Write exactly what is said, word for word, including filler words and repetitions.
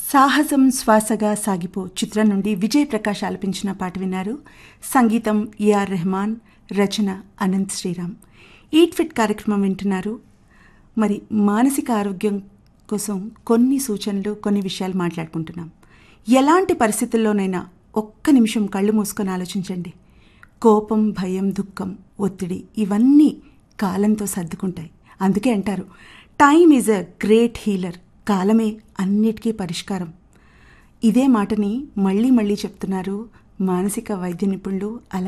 సాహసం శ్వాసగా సాగిపో చిత్రం నుండి విజయ్ ప్రకాష్ ఆలపించిన పాట విన్నారు. సంగీతం ఏఆర్ రెహమాన్, రచన అనంత్ శ్రీరామ్. ఈట్ ఫిట్ కార్యక్రమం వింటున్నారు. మరి మానసిక ఆరోగ్యం కోసం కొన్ని సూచనలు, కొన్ని విషయాలు మాట్లాడుకుంటున్నాం. ఎలాంటి పరిస్థితుల్లోనైనా ఒక్క నిమిషం కళ్ళు మూసుకొని ఆలోచించండి. కోపం, భయం, దుఃఖం, ఒత్తిడి ఇవన్నీ కాలంతో సర్దుకుంటాయి. అందుకే అంటారు time is a great healer. కాలమే అన్నిటికీ పరిష్కారం. ఇదే మాటని మళ్ళీ మళ్ళీ చెప్తున్నారు మానసిక వైద్య నిపుణులు.